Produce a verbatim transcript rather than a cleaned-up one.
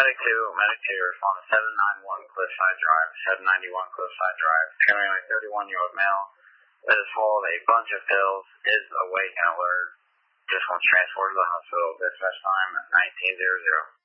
Medic two, Medic two, respond to seven ninety-one Cliffside Drive, seven ninety-one Cliffside Drive. Apparently a thirty-one-year-old male that has swallowed a bunch of pills is awake and alert. Just wants transported to the hospital. Dispatch time at nineteen hundred.